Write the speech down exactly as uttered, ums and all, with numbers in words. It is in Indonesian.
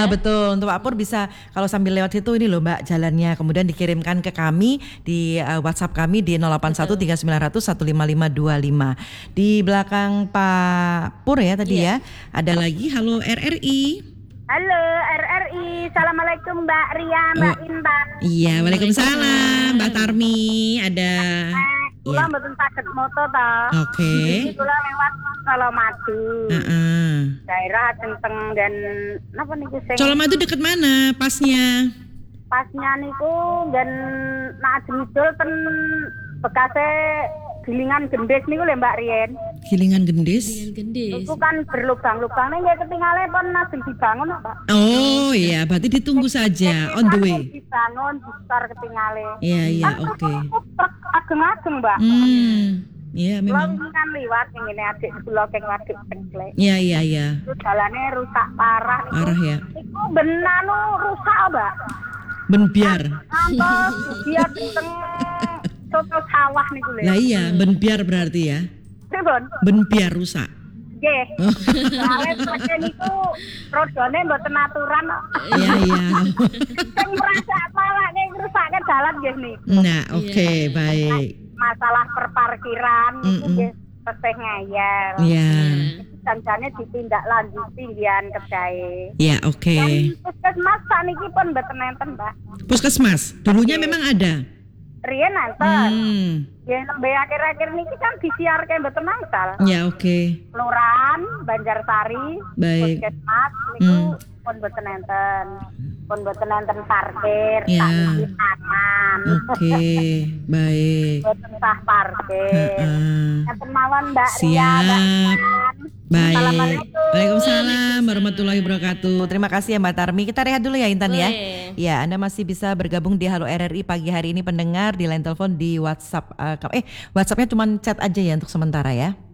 ya. Betul, untuk Pak Pur bisa kalau sambil lewat situ ini loh Mbak jalannya, kemudian dikirimkan ke kami di uh, WhatsApp kami di nol delapan satu tiga sembilan nol nol satu lima lima dua lima. Di belakang Pak Pur ya tadi yeah. ya, ada lagi halo R R I. Halo R R I, Assalamualaikum Mbak Ria, Mbak oh. Intan. Iya, Waalaikumsalam Mbak Tarmi, ada Kula ya. Mboten saged moto ta. Oke. Okay. Kula lewat Colomadu. Heeh. Daerah Cengteng dan napa niku sing Colomadu dekat mana pasnya? Pasnya niku dan nak jengidul ten bekase Gilingan Gendis niku lho Mbak Rien. Gilingan Gendis. Gilingan Gendis. Itu kan berlubang-lubang nih nggak ketinggalan pun nasib dibangun Pak. Oh iya, berarti ditunggu saja on the way. Dibangun, besar ketinggalan. Iya iya, oke. Okay. Ageng-ageng Mbak. Hmm. Iya memang. Lalu kan liwat yang ini adik sebelah keng waduk Cengklek. Iya iya iya. Itu jalannya rusak parah. Parah ya. Itu benanu rusak Mbak. Benbiar. Antos dia keteng soto sawah niku lho. Lah iya, benbiar berarti ya. Pripun? Benbiar rusak. Nggih. Awet pancen niku rodone mboten aturan kok. Iya iya. Sing merasa malah ning ngrusake dalan nggih niku. Nah, oke, okay, yeah. baik. Masalah perparkiran niku nggih tesih ngayal. Iya. Janjane ditindaklanjuti ngian kedae. Ya, oke. Okay. Puskesmas sakniki pun mboten enten, Mbak. Puskesmas dulunya okay. memang ada. Riyen enten. Hmm. Ya nembe akhir-akhir niki kan disiarke mboten angsal. Ya, oke. Okay. Kelurahan Banjarsari, baik. Puskesmas niku hmm. pun mboten enten. Pun mboten enten parkir, ya. sakniki taman. Oke, okay. baik. Mboten sah parkir. Heeh. Enten mawon Mbak Ria, Mbak baik. Waalaikumsalam warahmatullahi wabarakatuh. Terima kasih ya Mbak Tarmi. Kita rehat dulu ya Intan ya. Ya, Anda masih bisa bergabung di Halo R R I pagi hari ini pendengar di line telepon di WhatsApp. Uh, eh, WhatsAppnya cuma chat aja ya untuk sementara ya.